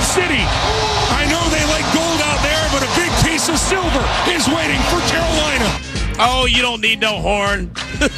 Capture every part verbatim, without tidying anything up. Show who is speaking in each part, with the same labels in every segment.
Speaker 1: City. I know they like gold out there, but a big piece of silver is waiting for Carolina.
Speaker 2: Oh, you don't need no horn.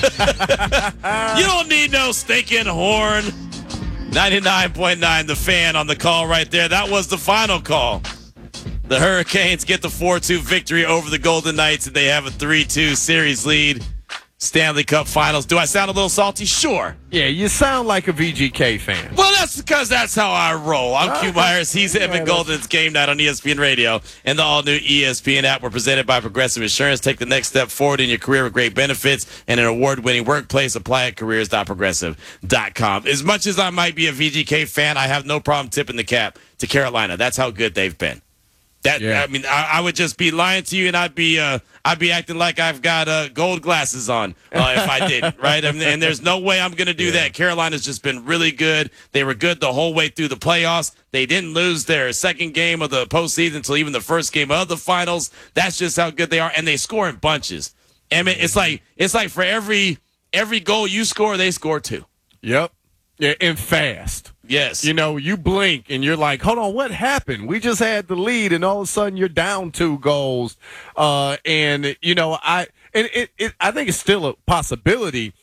Speaker 2: You don't need no stinking horn. ninety-nine point nine, The Fan on the call right there. That was the final call. The Hurricanes get the four two victory over the Golden Knights, and they have a three two series lead. Stanley Cup Finals. Do I sound a little salty? Sure.
Speaker 3: Yeah, you sound like a V G K fan.
Speaker 2: Well, that's because that's how I roll. I'm Q Myers. He's Evan
Speaker 3: Yeah,
Speaker 2: Golden. It's Game Night on E S P N Radio and the all-new E S P N app. We're presented by Progressive Insurance. Take the next step forward in your career with great benefits and an award-winning workplace. Apply at careers dot progressive dot com. As much as I might be a V G K fan, I have no problem tipping the cap to Carolina. That's how good they've been. That yeah. I mean, I, I would just be lying to you, and I'd be uh, I'd be acting like I've got uh, gold glasses on uh, if I didn't, right? I mean, and there's no way I'm going to do yeah. that. Carolina's just been really good. They were good the whole way through the playoffs. They didn't lose their second game of the postseason until even the first game of the finals. That's just how good they are, and they score in bunches. I mean, it's like it's like for every every goal you score, they score two.
Speaker 3: Yep. Yeah, and fast.
Speaker 2: Yes.
Speaker 3: You know, you blink and you're like, hold on, what happened? We just had the lead, and all of a sudden you're down two goals. Uh, and, you know, I and it, it I think it's still a possibility.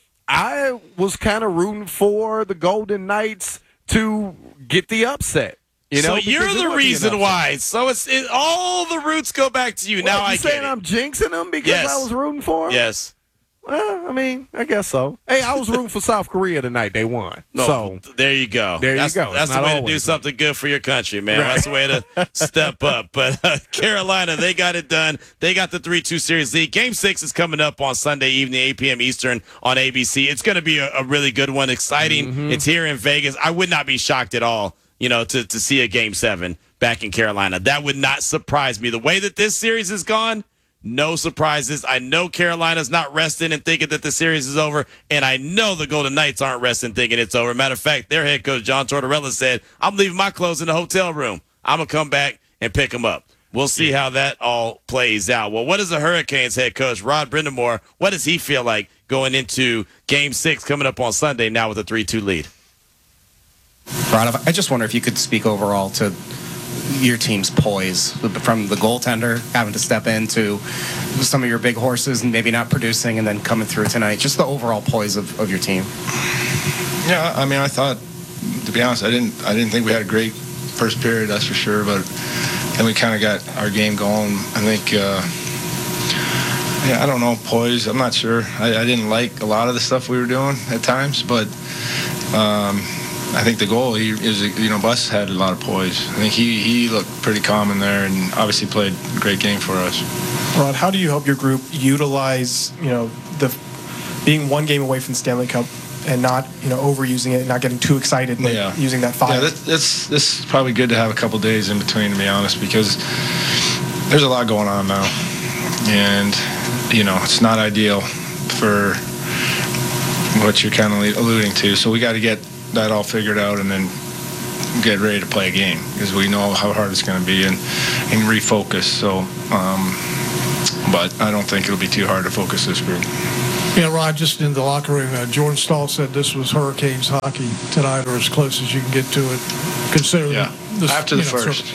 Speaker 3: I was kind of rooting for the Golden Knights to get the upset. You know,
Speaker 2: so you're the reason why. So it's it, all the roots go back to you.
Speaker 3: What,
Speaker 2: now
Speaker 3: you
Speaker 2: I get
Speaker 3: saying
Speaker 2: it.
Speaker 3: I'm jinxing them because
Speaker 2: yes.
Speaker 3: I was rooting for them?
Speaker 2: Yes.
Speaker 3: Well, I mean, I guess so. Hey, I was rooting for South Korea tonight. They won.
Speaker 2: No,
Speaker 3: so
Speaker 2: there you go.
Speaker 3: There
Speaker 2: that's,
Speaker 3: you go.
Speaker 2: That's
Speaker 3: it's
Speaker 2: the way to do
Speaker 3: always,
Speaker 2: something good for your country, man.
Speaker 3: Right.
Speaker 2: That's the way to step up. But uh, Carolina, they got it done. They got the three two series lead. Game six is coming up on Sunday evening, eight p.m. Eastern on A B C. It's going to be a, a really good one. Exciting. Mm-hmm. It's here in Vegas. I would not be shocked at all, you know, to, to see a game seven back in Carolina. That would not surprise me. The way that this series has gone, no surprises. I know Carolina's not resting and thinking that the series is over, and I know the Golden Knights aren't resting thinking it's over. Matter of fact, their head coach, John Tortorella, said, I'm leaving my clothes in the hotel room. I'm going to come back and pick them up. We'll see how that all plays out. Well, what is the Hurricanes head coach, Rod Brind'Amour, what does he feel like going into Game six coming up on Sunday now with a three two lead?
Speaker 4: Rod, I just wonder if you could speak overall to your team's poise, from the goaltender having to step into some of your big horses and maybe not producing and then coming through tonight. Just the overall poise of, of your team.
Speaker 5: Yeah, I mean, I thought, to be honest, I didn't I didn't think we had a great first period, that's for sure, but then we kind of got our game going. I think, uh, yeah, I don't know, poise, I'm not sure. I, I didn't like a lot of the stuff we were doing at times, but um, I think the goal, he is, you know, Bus had a lot of poise. I think he, he looked pretty calm in there and obviously played a great game for us.
Speaker 6: Rod, how do you help your group utilize, you know, the being one game away from the Stanley Cup and not, you know, overusing it, not getting too excited, but
Speaker 5: yeah.
Speaker 6: using that fire?
Speaker 5: Yeah, this, this, this is probably good to have a couple days in between, to be honest, because there's a lot going on now. And, you know, it's not ideal for what you're kind of alluding to. So we got to get that all figured out and then get ready to play a game because we know how hard it's going to be and, and refocus. So, um, but I don't think it'll be too hard to focus this group.
Speaker 7: Yeah, Rod, just in the locker room, uh, Jordan Stahl said this was Hurricanes hockey tonight, or as close as you can get to it, considering
Speaker 5: yeah.
Speaker 7: this,
Speaker 5: after the
Speaker 7: you know,
Speaker 5: first.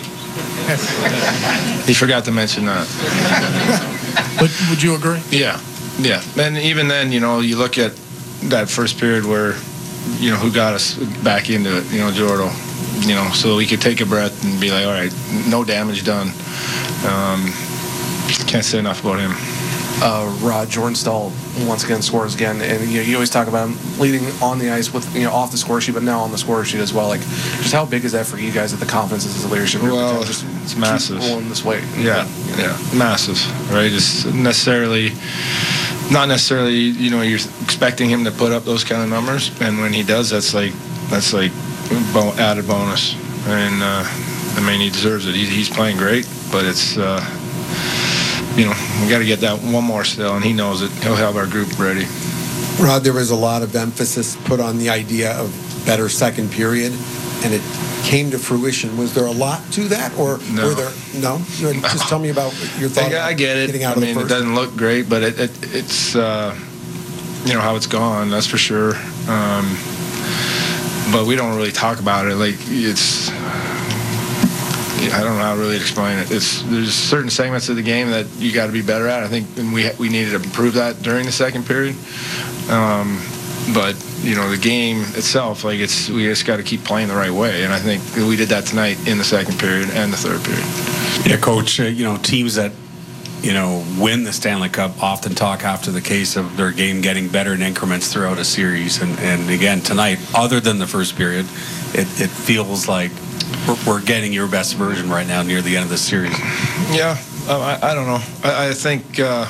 Speaker 5: He forgot to mention that.
Speaker 7: But would you agree?
Speaker 5: Yeah, yeah. And even then, you know, you look at that first period where, you know, who got us back into it, you know, Jordo, you know, so we could take a breath and be like, all right, no damage done. Um, can't say enough about him.
Speaker 8: Uh, Rod, Jordan Stahl once again scores again, and you know, you always talk about him leading on the ice with, you know, off the score sheet, but now on the score sheet as well. Like, just how big is that for you guys at the confidence as a leadership group?
Speaker 5: Well,
Speaker 8: to just
Speaker 5: it's massive.
Speaker 8: Rolling this way.
Speaker 5: Yeah,
Speaker 8: you know?
Speaker 5: yeah, massive, right? It's necessarily, not necessarily, you know, you're expecting him to put up those kind of numbers, and when he does, that's like, that's like added bonus, and uh, I mean, he deserves it. He, he's playing great, but it's. Uh, You know, we got to get that one more still, and he knows it. He'll have our group ready.
Speaker 9: Rod, there was a lot of emphasis put on the idea of better second period, and it came to fruition. Was there a lot to that, or
Speaker 5: no?
Speaker 9: Were there, no? You know, just tell me about your thought.
Speaker 5: I, I get it.
Speaker 9: Getting out
Speaker 5: I mean,
Speaker 9: of the
Speaker 5: it
Speaker 9: first.
Speaker 5: doesn't look great, but it, it it's uh, you know how it's gone. That's for sure. Um, but we don't really talk about it. Like it's I don't know how to really explain it. It's there's certain segments of the game that you got to be better at. I think and we we needed to improve that during the second period. Um, but you know the game itself, like it's we just got to keep playing the right way, and I think we did that tonight in the second period and the third period.
Speaker 10: Yeah, Coach. Uh, you know teams that you know win the Stanley Cup often talk after the case of their game getting better in increments throughout a series, and and again tonight, other than the first period, it it feels like we're, we're getting your best version right now near the end of the series.
Speaker 5: Yeah, um, I, I don't know. I, I think, uh,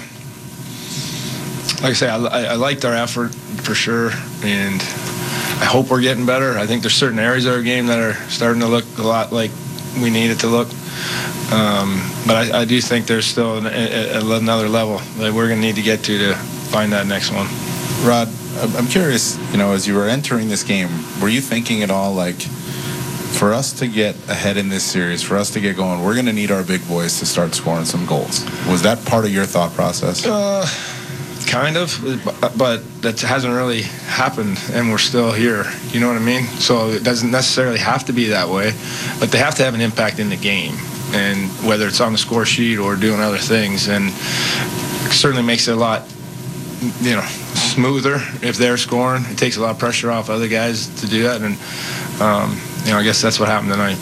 Speaker 5: like I say, I, I, I liked our effort for sure, and I hope we're getting better. I think there's certain areas of our game that are starting to look a lot like we need it to look. Um, but I, I do think there's still an, a, a, another level that we're going to need to get to to find that next one.
Speaker 11: Rod, I'm curious, you know, as you were entering this game, were you thinking at all like, for us to get ahead in this series, for us to get going, we're going to need our big boys to start scoring some goals? Was that part of your thought process?
Speaker 5: Uh, kind of, but that hasn't really happened, and we're still here. You know what I mean? So it doesn't necessarily have to be that way, but they have to have an impact in the game, and whether it's on the score sheet or doing other things, and it certainly makes it a lot, you know, smoother if they're scoring. It takes a lot of pressure off other guys to do that, and um, you know, I guess that's what happened tonight.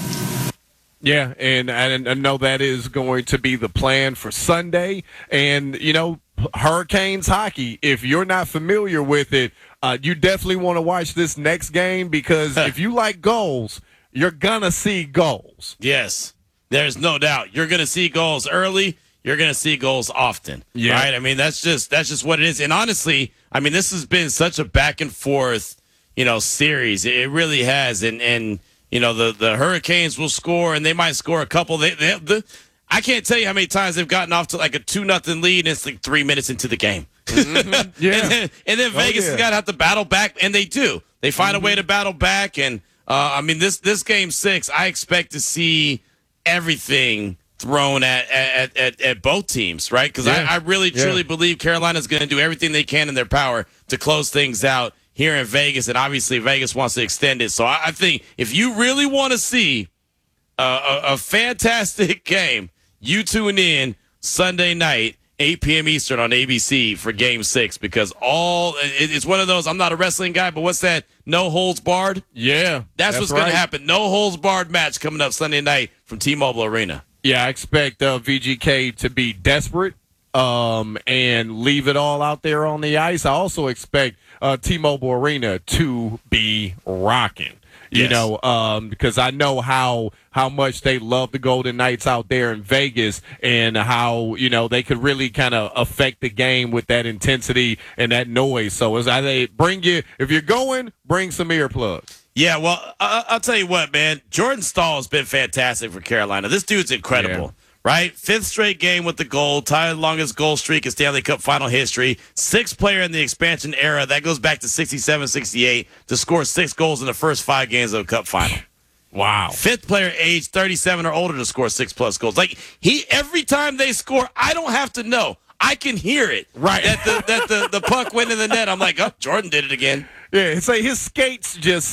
Speaker 3: Yeah, and I know that is going to be the plan for Sunday. And, you know, Hurricanes hockey, if you're not familiar with it, uh, you definitely want to watch this next game because if you like goals, you're going to see goals.
Speaker 2: Yes, there's no doubt. You're going to see goals early. You're going to see goals often. Yeah. Right? I mean, that's just that's just what it is. And honestly, I mean, this has been such a back and forth, you know, series. It really has. And, and you know, the, the Hurricanes will score, and they might score a couple. They, they the, I can't tell you how many times they've gotten off to like a two nothing lead, and it's like three minutes into the game. Mm-hmm. Yeah. and then, and then Vegas oh, yeah. has got to have to battle back, and they do. They find mm-hmm. a way to battle back. And, uh, I mean, this, this game six, I expect to see everything thrown at at, at, at both teams, right? Because yeah. I, I really, truly yeah. believe Carolina's going to do everything they can in their power to close things out here in Vegas, and obviously Vegas wants to extend it. So I, I think if you really want to see a, a, a fantastic game, you tune in Sunday night, eight p.m. Eastern on A B C for Game Six, because all it, it's one of those. I'm not a wrestling guy, but what's that? No holds barred.
Speaker 3: Yeah,
Speaker 2: that's, that's what's going
Speaker 3: right.
Speaker 2: to happen. No holds barred match coming up Sunday night from T-Mobile Arena.
Speaker 3: Yeah, I expect uh, V G K to be desperate um, and leave it all out there on the ice. I also expect uh, T-Mobile Arena to be rocking. You yes. know, um, because I know how how much they love the Golden Knights out there in Vegas, and how, you know, they could really kind of affect the game with that intensity and that noise. So as I bring you, if you're going, bring some earplugs.
Speaker 2: Yeah, well, I- I'll tell you what, man. Jordan Staal has been fantastic for Carolina. This dude's incredible. Yeah. Right? Fifth straight game with the goal, tied longest goal streak in Stanley Cup final history. Sixth player in the expansion era. That goes back to sixty-seven sixty-eight to score six goals in the first five games of the Cup final.
Speaker 3: Wow.
Speaker 2: Fifth player age thirty-seven or older to score six-plus goals. Like, he, every time they score, I don't have to know. I can hear it.
Speaker 3: Right.
Speaker 2: That the, that the, the puck went in the net. I'm like, oh, Jordan did it again.
Speaker 3: Yeah, it's like his skates just